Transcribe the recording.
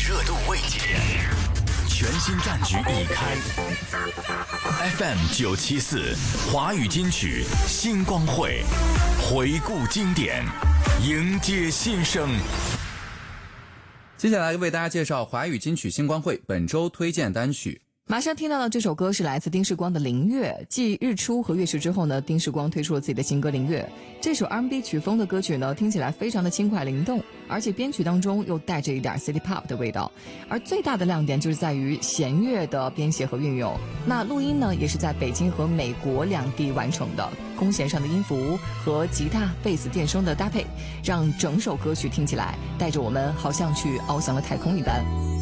热度未减，全新战局已开。FM974华语金曲星光会，回顾经典，迎接新生。 接下来为大家介绍华语金曲星光会本周推荐单曲。 马上听到的这首歌是来自丁世光的《灵月》。继日出和月食之后呢，丁世光推出了自己的新歌《灵月》。这首 R&B 曲风的歌曲呢，听起来非常的轻快灵动，而且编曲当中又带着一点 City Pop 的味道。而最大的亮点就是在于弦乐的编写和运用。那录音呢，也是在北京和美国两地完成的。空弦上的音符和吉他、贝斯、电声的搭配，让整首歌曲听起来带着我们好像去翱翔了太空一般。